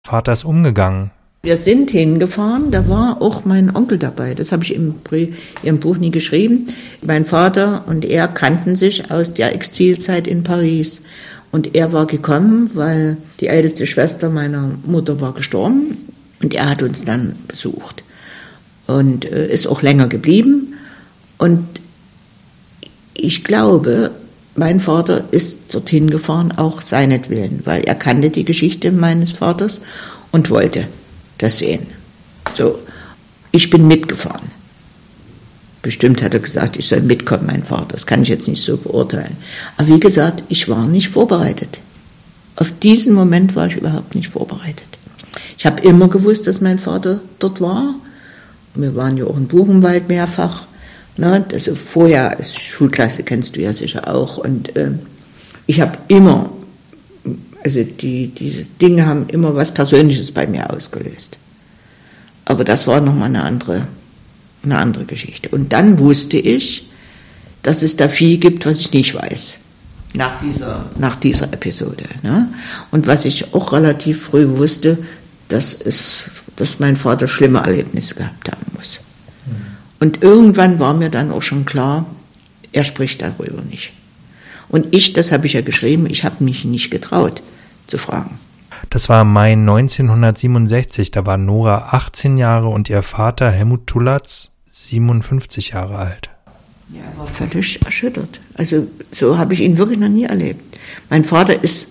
Vater ist umgegangen? Wir sind hingefahren, da war auch mein Onkel dabei. Das habe ich im Buch nie geschrieben. Mein Vater und er kannten sich aus der Exilzeit in Paris. Und er war gekommen, weil die älteste Schwester meiner Mutter war gestorben. Und er hat uns dann besucht. Und ist auch länger geblieben. Und ich glaube, mein Vater ist dorthin gefahren, auch seinetwillen, weil er kannte die Geschichte meines Vaters und wollte das sehen. So, ich bin mitgefahren. Bestimmt hat er gesagt, ich soll mitkommen, mein Vater. Das kann ich jetzt nicht so beurteilen. Aber wie gesagt, ich war nicht vorbereitet. Auf diesen Moment war ich überhaupt nicht vorbereitet. Ich habe immer gewusst, dass mein Vater dort war. Wir waren ja auch in Buchenwald mehrfach. Ne? Also vorher, als Schulklasse kennst du ja sicher auch. Und ich habe immer, also diese Dinge haben immer was Persönliches bei mir ausgelöst. Aber das war nochmal eine andere Geschichte. Und dann wusste ich, dass es da viel gibt, was ich nicht weiß. Nach dieser Episode. Ne? Und was ich auch relativ früh wusste, dass mein Vater schlimme Erlebnisse gehabt haben muss. Und irgendwann war mir dann auch schon klar, er spricht darüber nicht. Und das habe ich ja geschrieben, ich habe mich nicht getraut zu fragen. Das war im Mai 1967, da war Nora 18 Jahre und ihr Vater Helmut Tullatz 57 Jahre alt. Ja, er war völlig erschüttert. Also so habe ich ihn wirklich noch nie erlebt. Mein Vater ist,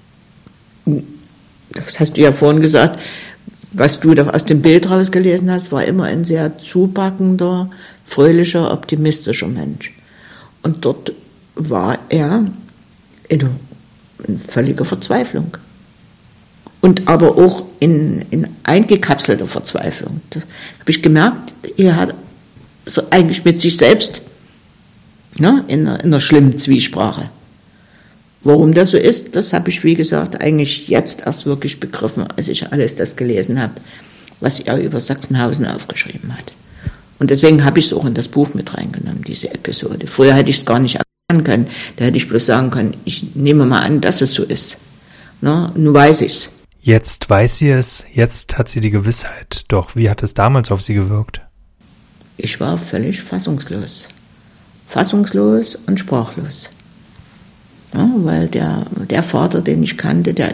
das hast du ja vorhin gesagt, was du da aus dem Bild rausgelesen hast, war immer ein sehr zupackender, fröhlicher, optimistischer Mensch. Und dort war er in völliger Verzweiflung. Und aber auch in eingekapselter Verzweiflung. Da habe ich gemerkt, er hat so eigentlich mit sich selbst, ne, in einer schlimmen Zwiesprache. Warum das so ist, das habe ich, wie gesagt, eigentlich jetzt erst wirklich begriffen, als ich alles das gelesen habe, was er über Sachsenhausen aufgeschrieben hat. Und deswegen habe ich es auch in das Buch mit reingenommen, diese Episode. Früher hätte ich es gar nicht erklären können. Da hätte ich bloß sagen können, ich nehme mal an, dass es so ist. Ne? Nun weiß ich es. Jetzt weiß sie es, jetzt hat sie die Gewissheit. Doch wie hat es damals auf sie gewirkt? Ich war völlig fassungslos. Fassungslos und sprachlos. Ja, weil der Vater, den ich kannte, der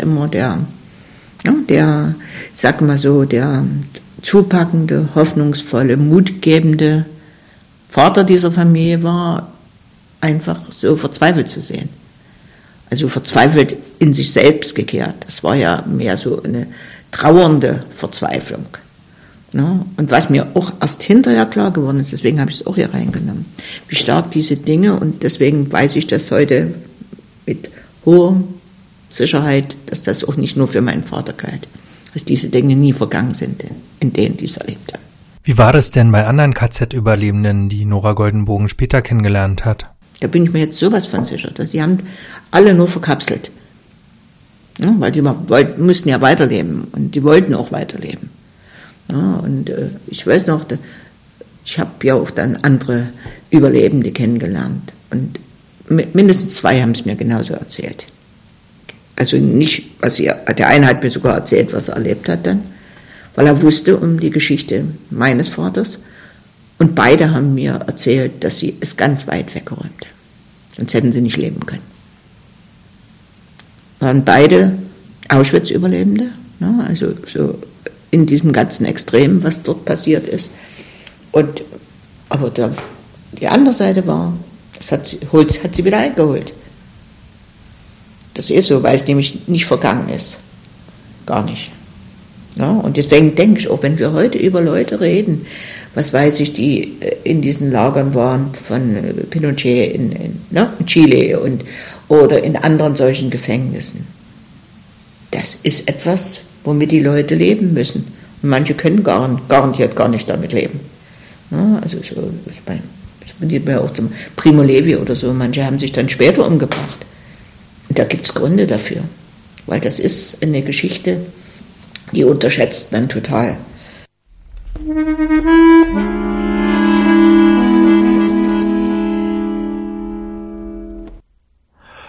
sag mal so, der zupackende, hoffnungsvolle, mutgebende Vater dieser Familie war, einfach so verzweifelt zu sehen. Also verzweifelt in sich selbst gekehrt. Das war ja mehr so eine trauernde Verzweiflung. Ne? Und was mir auch erst hinterher klar geworden ist, deswegen habe ich es auch hier reingenommen, wie stark diese Dinge, und deswegen weiß ich das heute mit hoher Sicherheit, dass das auch nicht nur für meinen Vater galt, dass diese Dinge nie vergangen sind, in denen die es erlebt haben. Wie war das denn bei anderen KZ-Überlebenden, die Nora Goldenbogen später kennengelernt hat? Da bin ich mir jetzt sowas von sicher. Die haben alle nur verkapselt. Ja, weil die mussten ja weiterleben und die wollten auch weiterleben. Ja, und ich weiß noch, ich habe ja auch dann andere Überlebende kennengelernt. Und mindestens 2 haben es mir genauso erzählt. Also nicht, der eine hat mir sogar erzählt, was er erlebt hat dann, weil er wusste um die Geschichte meines Vaters. Und beide haben mir erzählt, dass sie es ganz weit weggeräumt haben. Sonst hätten sie nicht leben können. Waren beide Auschwitz-Überlebende, ne? Also so in diesem ganzen Extrem, was dort passiert ist. Aber die andere Seite war, das hat sie wieder eingeholt. Das ist so, weil es nämlich nicht vergangen ist. Gar nicht. Ja, und deswegen denke ich auch, wenn wir heute über Leute reden, was weiß ich, die in diesen Lagern waren von Pinochet in Chile oder in anderen solchen Gefängnissen. Das ist etwas, womit die Leute leben müssen. Und manche können garantiert gar nicht damit leben. Ja, also so, das sieht man ja auch zum Primo Levi oder so, manche haben sich dann später umgebracht. Und da gibt es Gründe dafür. Weil das ist eine Geschichte, die unterschätzt man total.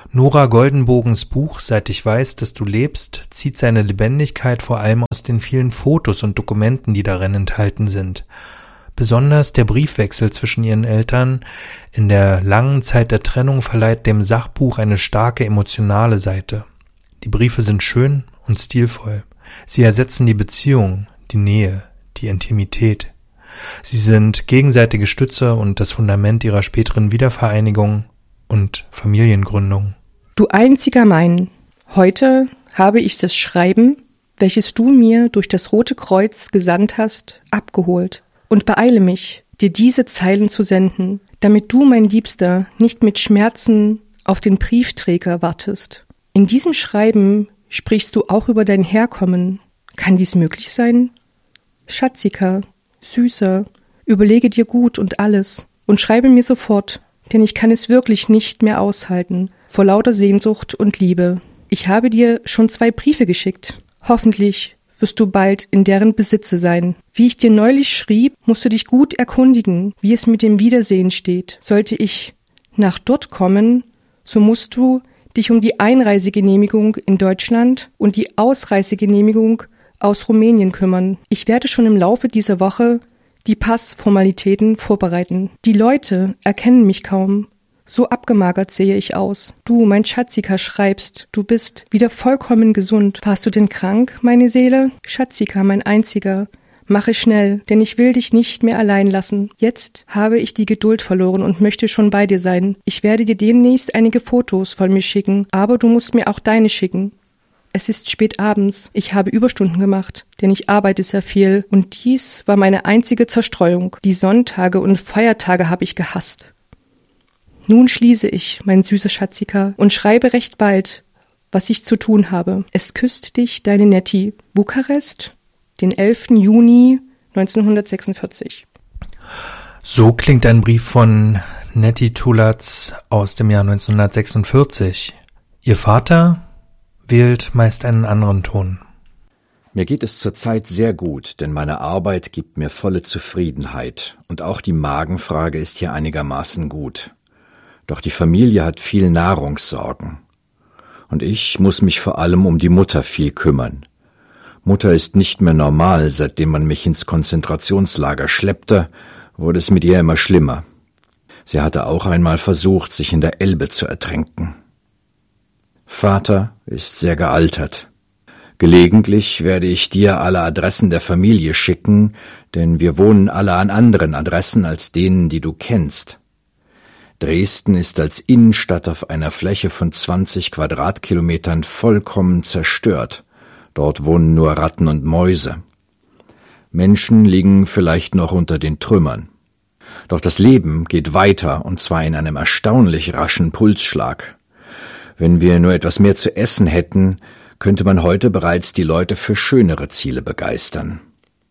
Nora Goldenbogens Buch »Seit ich weiß, dass du lebst« zieht seine Lebendigkeit vor allem aus den vielen Fotos und Dokumenten, die darin enthalten sind. Besonders der Briefwechsel zwischen ihren Eltern in der langen Zeit der Trennung verleiht dem Sachbuch eine starke emotionale Seite. Die Briefe sind schön und stilvoll. Sie ersetzen die Beziehung, die Nähe, die Intimität. Sie sind gegenseitige Stütze und das Fundament ihrer späteren Wiedervereinigung und Familiengründung. Du einziger mein, heute habe ich das Schreiben, welches du mir durch das Rote Kreuz gesandt hast, abgeholt und beeile mich, dir diese Zeilen zu senden, damit du, mein Liebster, nicht mit Schmerzen auf den Briefträger wartest. In diesem Schreiben sprichst du auch über dein Herkommen. Kann dies möglich sein? Schatzika, Süßer, überlege dir gut und alles und schreibe mir sofort, denn ich kann es wirklich nicht mehr aushalten, vor lauter Sehnsucht und Liebe. Ich habe dir schon 2 Briefe geschickt. Hoffentlich wirst du bald in deren Besitze sein. Wie ich dir neulich schrieb, musst du dich gut erkundigen, wie es mit dem Wiedersehen steht. Sollte ich nach dort kommen, so musst du dich um die Einreisegenehmigung in Deutschland und die Ausreisegenehmigung aus Rumänien kümmern. Ich werde schon im Laufe dieser Woche die Passformalitäten vorbereiten. Die Leute erkennen mich kaum. So abgemagert sehe ich aus. Du, mein Schatzika, schreibst, du bist wieder vollkommen gesund. Warst du denn krank, meine Seele? Schatzika, mein Einziger, mache schnell, denn ich will dich nicht mehr allein lassen. Jetzt habe ich die Geduld verloren und möchte schon bei dir sein. Ich werde dir demnächst einige Fotos von mir schicken, aber du musst mir auch deine schicken. Es ist spät abends. Ich habe Überstunden gemacht, denn ich arbeite sehr viel und dies war meine einzige Zerstreuung. Die Sonntage und Feiertage habe ich gehasst. Nun schließe ich, mein süßer Schatzika, und schreibe recht bald, was ich zu tun habe. Es küsst dich deine Netti. Bukarest, den 11. Juni 1946. So klingt ein Brief von Netti Tulac aus dem Jahr 1946. Ihr Vater wählt meist einen anderen Ton. Mir geht es zurzeit sehr gut, denn meine Arbeit gibt mir volle Zufriedenheit und auch die Magenfrage ist hier einigermaßen gut. Doch die Familie hat viel Nahrungssorgen. Und ich muss mich vor allem um die Mutter viel kümmern. Mutter ist nicht mehr normal, seitdem man mich ins Konzentrationslager schleppte, wurde es mit ihr immer schlimmer. Sie hatte auch einmal versucht, sich in der Elbe zu ertränken. Vater ist sehr gealtert. Gelegentlich werde ich dir alle Adressen der Familie schicken, denn wir wohnen alle an anderen Adressen als denen, die du kennst. Dresden ist als Innenstadt auf einer Fläche von 20 Quadratkilometern vollkommen zerstört. Dort wohnen nur Ratten und Mäuse. Menschen liegen vielleicht noch unter den Trümmern. Doch das Leben geht weiter, und zwar in einem erstaunlich raschen Pulsschlag. Wenn wir nur etwas mehr zu essen hätten, könnte man heute bereits die Leute für schönere Ziele begeistern.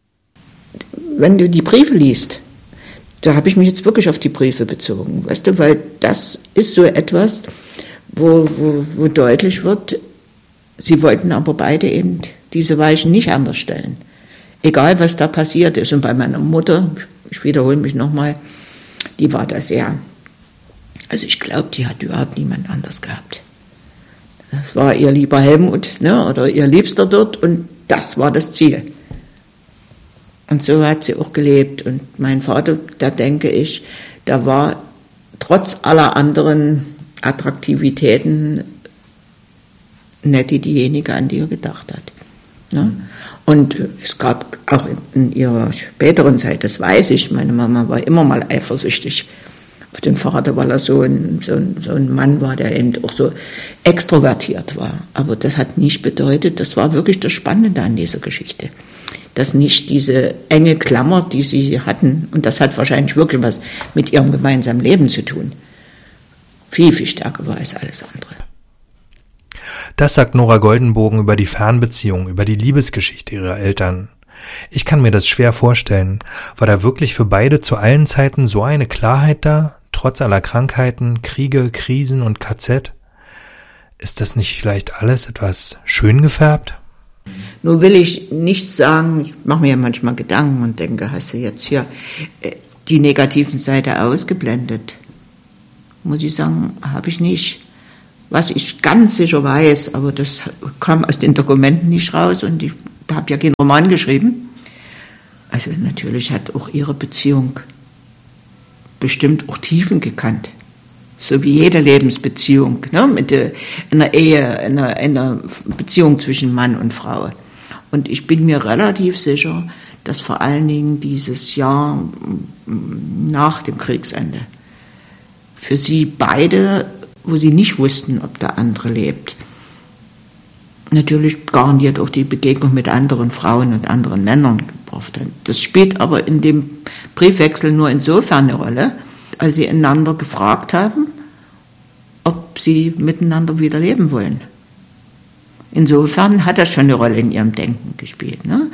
Wenn du die Briefe liest, da habe ich mich jetzt wirklich auf die Briefe bezogen, weißt du, weil das ist so etwas, wo deutlich wird, sie wollten aber beide eben diese Weichen nicht anders stellen. Egal, was da passiert ist. Und bei meiner Mutter, ich wiederhole mich nochmal, die war da sehr, also ich glaube, die hat überhaupt niemand anders gehabt. Das war ihr lieber Helmut, ne, oder ihr Liebster dort, und das war das Ziel. Und so hat sie auch gelebt. Und mein Vater, da denke ich, da war trotz aller anderen Attraktivitäten Netti diejenige, an die er gedacht hat. Ne? Und es gab auch in ihrer späteren Zeit, das weiß ich, meine Mama war immer mal eifersüchtig auf den Vater, weil er so ein Mann war, der eben auch so extrovertiert war. Aber das hat nicht bedeutet, das war wirklich das Spannende an dieser Geschichte, dass nicht diese enge Klammer, die sie hatten, und das hat wahrscheinlich wirklich was mit ihrem gemeinsamen Leben zu tun, viel, viel stärker war als alles andere. Das sagt Nora Goldenbogen über die Fernbeziehung, über die Liebesgeschichte ihrer Eltern. Ich kann mir das schwer vorstellen. War da wirklich für beide zu allen Zeiten so eine Klarheit da, trotz aller Krankheiten, Kriege, Krisen und KZ? Ist das nicht vielleicht alles etwas schön gefärbt? Nur will ich nicht sagen, ich mache mir ja manchmal Gedanken und denke, hast du jetzt hier die negativen Seite ausgeblendet? Muss ich sagen, habe ich nicht. Was ich ganz sicher weiß, aber das kam aus den Dokumenten nicht raus und ich habe ja keinen Roman geschrieben. Also natürlich hat auch ihre Beziehung bestimmt auch Tiefen gekannt. So wie jede Lebensbeziehung, ne? Mit einer Ehe, einer Beziehung zwischen Mann und Frau. Und ich bin mir relativ sicher, dass vor allen Dingen dieses Jahr nach dem Kriegsende für sie beide, wo sie nicht wussten, ob der andere lebt, natürlich garantiert auch die Begegnung mit anderen Frauen und anderen Männern gebracht hat. Das spielt aber in dem Briefwechsel nur insofern eine Rolle, als sie einander gefragt haben, ob sie miteinander wieder leben wollen. Insofern hat das schon eine Rolle in ihrem Denken gespielt. Ne?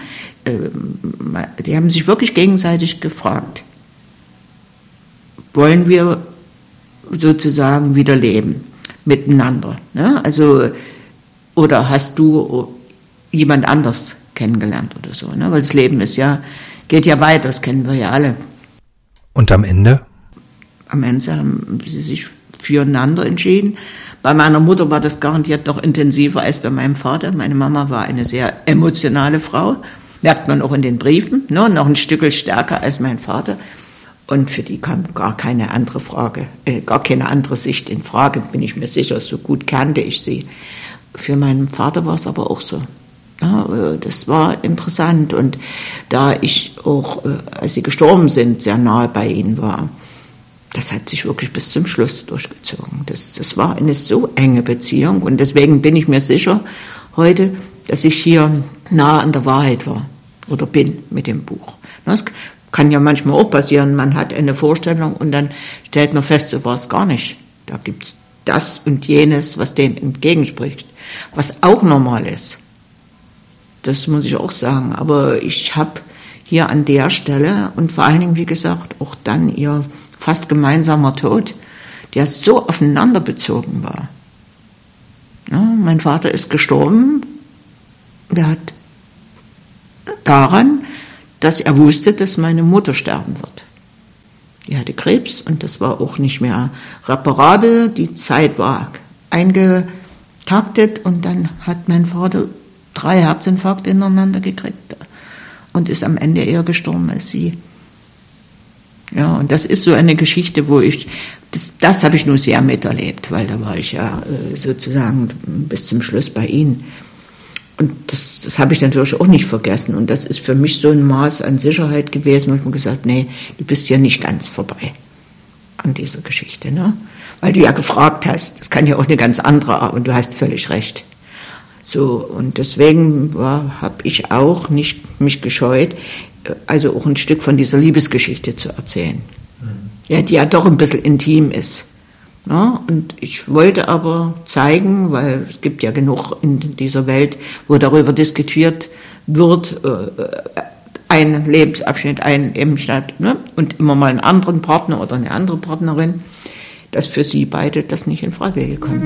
Die haben sich wirklich gegenseitig gefragt, wollen wir sozusagen wieder leben miteinander? Ne? Also, oder hast du jemand anders kennengelernt oder so? Ne? Weil das Leben geht ja weiter, das kennen wir ja alle. Und am Ende? Am Ende haben sie sich füreinander entschieden. Bei meiner Mutter war das garantiert noch intensiver als bei meinem Vater. Meine Mama war eine sehr emotionale Frau, merkt man auch in den Briefen, ne? Noch ein Stück stärker als mein Vater. Und für die kam gar keine andere Sicht in Frage, bin ich mir sicher, so gut kannte ich sie. Für meinen Vater war es aber auch so. Ja, das war interessant und da ich auch, als sie gestorben sind, sehr nahe bei ihnen war, das hat sich wirklich bis zum Schluss durchgezogen. Das war eine so enge Beziehung und deswegen bin ich mir sicher heute, dass ich hier nah an der Wahrheit war oder bin mit dem Buch. Das kann ja manchmal auch passieren, man hat eine Vorstellung und dann stellt man fest, so war es gar nicht. Da gibt es das und jenes, was dem entgegenspricht, was auch normal ist. Das muss ich auch sagen. Aber ich habe hier an der Stelle und vor allen Dingen, wie gesagt, auch dann ihr fast gemeinsamer Tod, der so aufeinander bezogen war. Ja, mein Vater ist gestorben, der hat daran, dass er wusste, dass meine Mutter sterben wird. Die hatte Krebs und das war auch nicht mehr reparabel. Die Zeit war eingetaktet und dann hat mein Vater 3 Herzinfarkte ineinander gekriegt und ist am Ende eher gestorben als sie. Ja, und das ist so eine Geschichte, wo das habe ich nur sehr miterlebt, weil da war ich ja sozusagen bis zum Schluss bei ihnen. Und das habe ich natürlich auch nicht vergessen. Und das ist für mich so ein Maß an Sicherheit gewesen, wo ich mir gesagt, nee, du bist ja nicht ganz vorbei an dieser Geschichte, ne? Weil du ja gefragt hast, das kann ja auch eine ganz andere, und du hast völlig recht. So, und deswegen habe ich auch nicht mich gescheut, also auch ein Stück von dieser Liebesgeschichte zu erzählen. Ja, die ja doch ein bisschen intim ist. Ja, und ich wollte aber zeigen, weil es gibt ja genug in dieser Welt, wo darüber diskutiert wird, ein Lebensabschnitt, ein Ebenstadt, ne? Und immer mal einen anderen Partner oder eine andere Partnerin, dass für sie beide das nicht in Frage gekommen ist.